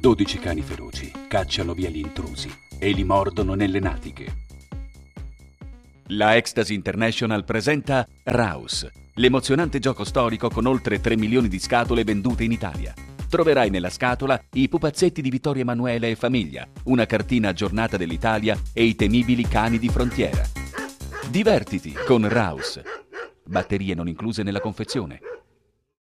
12 cani feroci cacciano via gli intrusi e li mordono nelle natiche. La Ecstasy International presenta Raus, l'emozionante gioco storico con oltre 3 milioni di scatole vendute in Italia. Troverai nella scatola i pupazzetti di Vittorio Emanuele e famiglia, una cartina aggiornata dell'Italia e i temibili cani di frontiera. Divertiti con Raus. Batterie non incluse nella confezione.